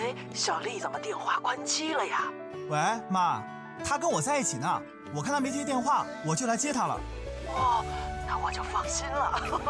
哎，小丽怎么电话关机了呀？ 喂，妈，她跟我在一起呢，我看她没接电话，我就来接她了。 哦，那我就放心了。